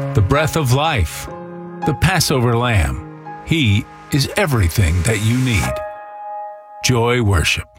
the breath of life, the Passover lamb. He is everything that you need. Joy Worship.